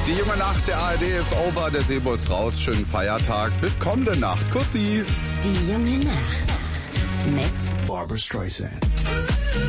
Die junge Nacht der ARD ist over, der Sebo ist raus. Schönen Feiertag. Bis kommende Nacht. Kussi. Die junge Nacht mit Barbra Streisand.